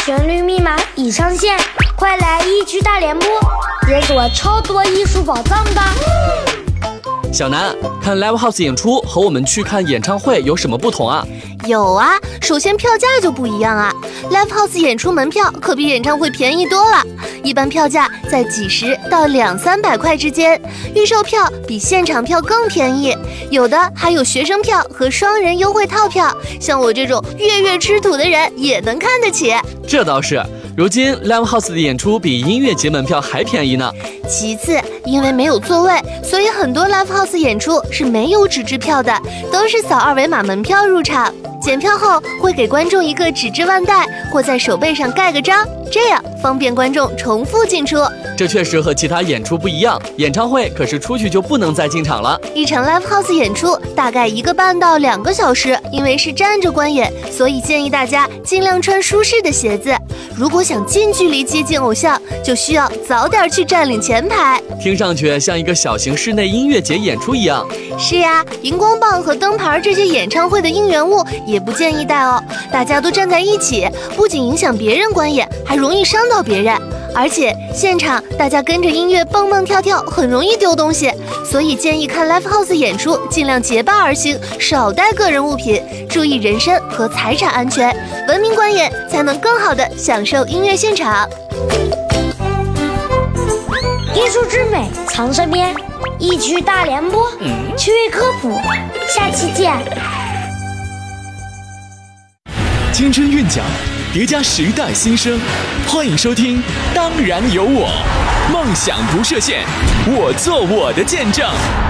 旋律密码已上线，快来一区大联播，解锁超多艺术宝藏吧！ 小南，看 Live House 演出和我们去看演唱会有什么不同啊？ 有啊，首先票价就不一样啊。Live House 演出门票可比演唱会便宜多了，一般票价在几十到200-300块之间，预售票比现场票更便宜，有的还有学生票和双人优惠套票，像我这种月月吃土的人也能看得起。 这倒是，如今 Live House 的演出比音乐节门票还便宜呢。 其次，因为没有座位，所以很多 Live House 演出是没有纸质票的，都是扫二维码门票入场。检票后会给观众一个纸质腕带，或在手背上盖个章，这样方便观众重复进出。 这确实和其他演出不一样，演唱会可是出去就不能再进场了。 一场 Live House 演出大概1个半到2个小时，因为是站着观演，所以建议大家尽量穿舒适的鞋子。如果想近距离接近偶像，就需要早点去占领前排。 听上去像一个小型室内音乐节演出一样。 是呀，荧光棒和灯牌这些演唱会的应援物也不建议带哦，大家都站在一起，不仅影响别人观演，还容易伤到别人。而且现场大家跟着音乐蹦蹦跳跳，很容易丢东西，所以建议看 Live House 演出尽量结伴而行，少带个人物品，注意人身和财产安全，文明观演才能更好的享受音乐现场。 艺术之美藏身边，一区大联播，趣味科普，下期见。 青春韵脚，叠加时代新生，欢迎收听《当然有我》，梦想不设限，我做我的见证。